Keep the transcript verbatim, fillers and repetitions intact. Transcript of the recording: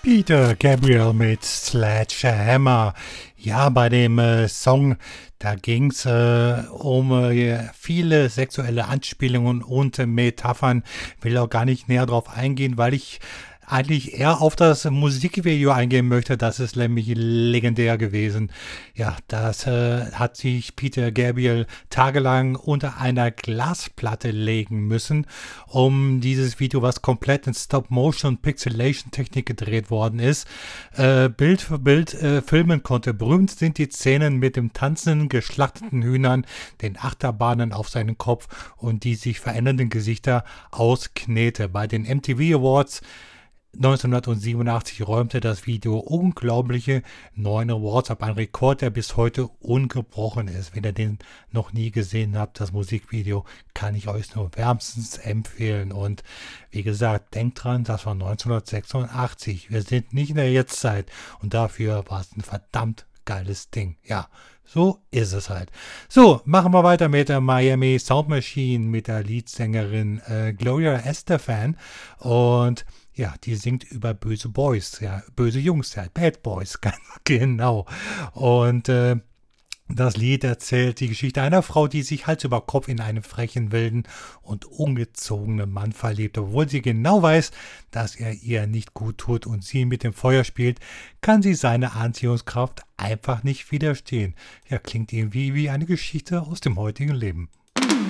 Peter Gabriel mit Sledgehammer. Ja, bei dem äh, Song, da ging es äh, um äh, viele sexuelle Anspielungen und äh, Metaphern. Will auch gar nicht näher drauf eingehen, weil ich eigentlich eher auf das Musikvideo eingehen möchte. Das ist nämlich legendär gewesen. Ja, das äh, hat sich Peter Gabriel tagelang unter einer Glasplatte legen müssen, um dieses Video, was komplett in Stop-Motion-Pixelation-Technik gedreht worden ist, äh, Bild für Bild äh, filmen konnte. Berühmt sind die Szenen mit dem tanzenden, geschlachteten Hühnern, den Achterbahnen auf seinen Kopf und die sich verändernden Gesichter aus Knete. Bei den M T V Awards neunzehnhundertsiebenundachtzig räumte das Video unglaubliche neun Awards ab, ein Rekord, der bis heute ungebrochen ist. Wenn ihr den noch nie gesehen habt, das Musikvideo, kann ich euch nur wärmstens empfehlen. Und wie gesagt, denkt dran, das war neunzehnhundertsechsundachtzig. Wir sind nicht in der Jetztzeit und dafür war es ein verdammt geiles Ding. Ja, so ist es halt. So, machen wir weiter mit der Miami Sound Machine, mit der Leadsängerin äh, Gloria Estefan. Und ja, die singt über böse Boys, ja, böse Jungs, ja, Bad Boys, ganz genau. Und äh, das Lied erzählt die Geschichte einer Frau, die sich Hals über Kopf in einen frechen, wilden und ungezogenen Mann verliebt. Obwohl sie genau weiß, dass er ihr nicht gut tut und sie mit dem Feuer spielt, kann sie seiner Anziehungskraft einfach nicht widerstehen. Ja, klingt irgendwie wie eine Geschichte aus dem heutigen Leben.